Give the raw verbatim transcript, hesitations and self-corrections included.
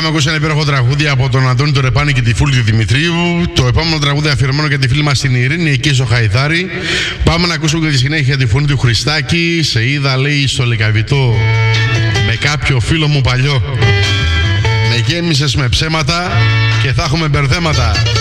Είχαμε ακούσει ένα υπέροχο τραγούδι από τον Αντώνη τον Ρεπάνη και τη Φούλη τη Δημητρίου. Το επόμενο τραγούδι αφιερωμένο για τη φίλη μας την Ειρήνη, εκεί στο Χαϊδάρι. Πάμε να ακούσουμε και τη συνέχεια τη φωνή του Χριστάκη. Σε είδα, λέει, στο Λεκαβητό με κάποιο φίλο μου παλιό. Με γέμισες με ψέματα και θα έχουμε μπερδέματα.